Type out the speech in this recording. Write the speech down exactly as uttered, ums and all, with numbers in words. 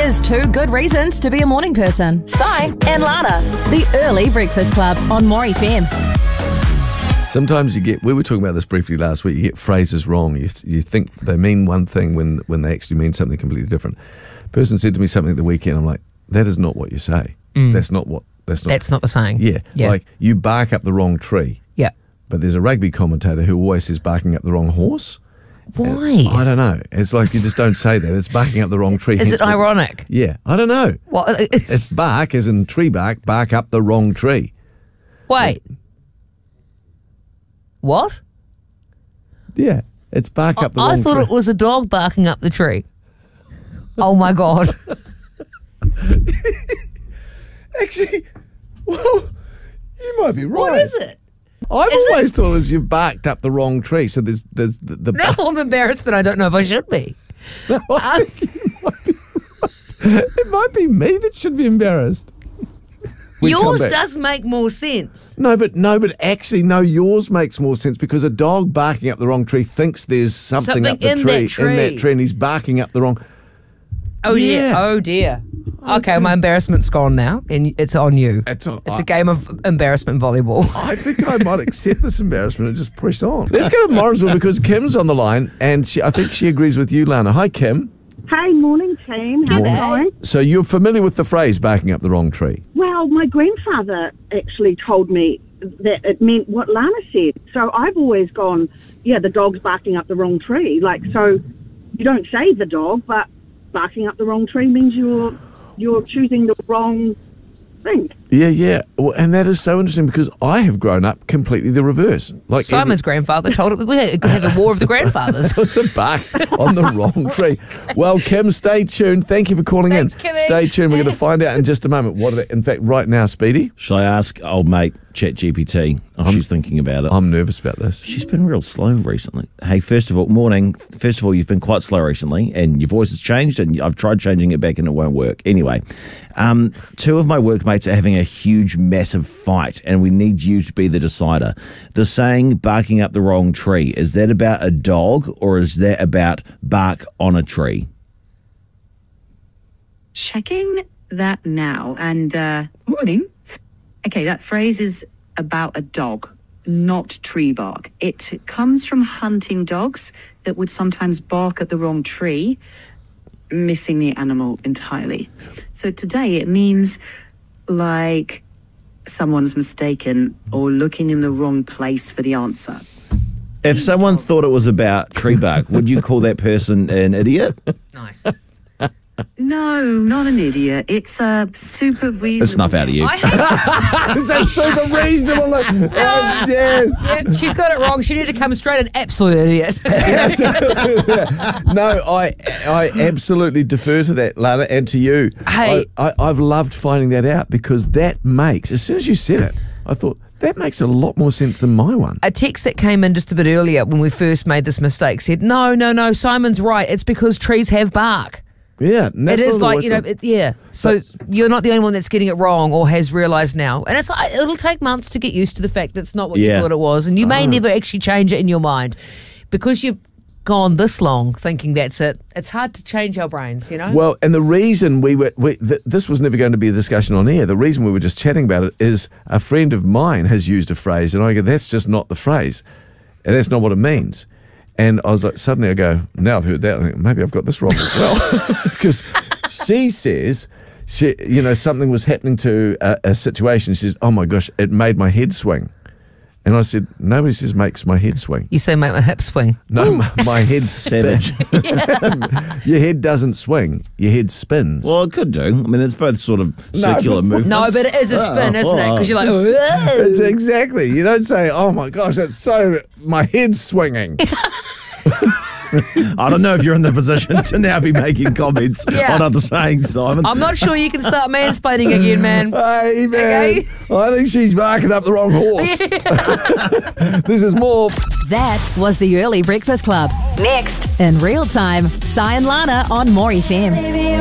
Here's two good reasons to be a morning person. Si and Lana. The Early Breakfast Club on More F M. Sometimes you get, we were talking about this briefly last week, you get phrases wrong. You, you think they mean one thing when, when they actually mean something completely different. A person said to me something at the weekend, I'm like, that is not what you say. Mm. That's not what, that's not. That's not the saying. Yeah, Yeah. like you bark up the wrong tree. Yeah. But there's a rugby commentator who always says barking up the wrong horse. Why? I don't know. It's like you just don't say that. It's barking up the wrong tree. Is it Henceforth- ironic? Yeah, I don't know. What? It's bark as in tree bark, bark up the wrong tree. Wait. What? Yeah, it's bark up the I wrong thought tree. it was a dog barking up the tree. Oh my God. Actually, well, you might be right. What is it? I've Is always thought it was you've barked up the wrong tree. So there's there's the, the Now I'm embarrassed that I don't know if I should be. No, I think you might be right. It might be me that should be embarrassed. We come Yours back. does make more sense. No, but no, but actually, no. Yours makes more sense because a dog barking up the wrong tree thinks there's something, Something up the in tree, that tree. in that tree, and he's barking up the wrong. Oh Yeah. dear. Oh dear. Okay, my embarrassment's gone now, and it's on you. It's on- It's I- a game of embarrassment volleyball. I think I might accept this embarrassment and just press on. Let's go to Morrisville because Kim's on the line, and she, I think she agrees with you, Lana. Hi, Kim. Hey, morning team. How's it G'day. going? So you're familiar with the phrase "barking up the wrong tree"? Well, my grandfather actually told me that it meant what Lana said. So I've always gone, yeah, the dog's barking up the wrong tree. Like, so you don't say the dog, but barking up the wrong tree means you're you're choosing the wrong thing. Yeah, yeah. Well, and that is so interesting because I have grown up completely the reverse. Like Simon's grandfather told it we had have a war of the grandfathers. It was the bark on the wrong tree. Well, Kim, stay tuned. Thank you for calling Thanks, in. Kimmy. Stay tuned. We're going to find out in just a moment. What? Are they, in fact, right now, Speedy, Shall I ask old mate ChatGPT? Oh, she's thinking about it. I'm nervous about this. She's been real slow recently. Hey, first of all, morning. First of all, you've been quite slow recently, and your voice has changed, and I've tried changing it back, and it won't work. Anyway, um, two of my workmates are having a huge, massive fight, and we need you to be the decider. The saying "barking up the wrong tree," is that about a dog, or is that about bark on a tree? Checking that now. And uh, morning. Okay, that phrase is about a dog, not tree bark. It comes from hunting dogs that would sometimes bark at the wrong tree, missing the animal entirely. So today it means like someone's mistaken or looking in the wrong place for the answer. If someone thought it was about tree bark, would you call that person an idiot? Nice. No, not an idiot. It's a super reasonable. Snuff out of you. I hate Is that super reasonable? Like, oh, yes. Yeah, she's got it wrong. She needed to come straight an absolute idiot. No, I I absolutely defer to that, Lana, and to you. Hey. I, I, I've loved finding that out because that makes, as soon as you said it, I thought, that makes a lot more sense than my one. A text that came in just a bit earlier when we first made this mistake said, no, no, no, Simon's right. It's because trees have bark. Yeah. and that's It is what I've like, always you know, thought. it, yeah. So you're not the only one that's getting it wrong or has realised now. And it's like, it'll take months to get used to the fact that it's not what Yeah. you thought it was. And you Oh. may never actually change it in your mind. Because you've gone this long thinking that's it, it's hard to change our brains, you know? Well, and the reason we were, we, th- this was never going to be a discussion on air. The reason we were just chatting about it is a friend of mine has used a phrase, and I go, that's just not the phrase. And that's not what it means. And I was like, suddenly I go, now I've heard that, I think, maybe I've got this wrong as well. Because she says, she, you know, something was happening to a, a situation. She says, oh my gosh, it made my head swing. And I said, nobody says makes my head swing. You say make my hips swing. No, my, my head spins. Your head doesn't swing. Your head spins. Well, it could do. I mean, it's both sort of circular but- movements. No, but it is a spin, isn't it? Because you're like, It's "Whoa." exactly. You don't say, oh my gosh, that's so, my head's swinging. I don't know if you're in the position to now be making comments Yeah. on other sayings, Simon. I'm not sure you can start mansplaining again, man. Hey, man. Okay. I think she's barking up the wrong horse. This is more. That was the Early Breakfast Club. Next, in real time, Si and Lana on More F M.